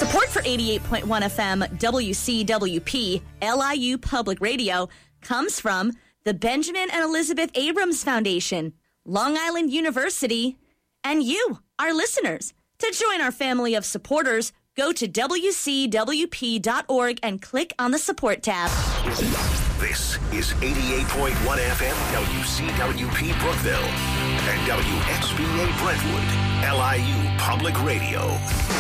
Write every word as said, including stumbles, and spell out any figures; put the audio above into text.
Support for eighty-eight point one F M W C W P L I U Public Radio comes from the Benjamin and Elizabeth Abrams Foundation, Long Island University, and you, our listeners. To join our family of supporters, go to W C W P dot org and click on the support tab. This is eighty-eight point one F M W C W P Brookville and W X B A Brentwood, L I U Public Radio.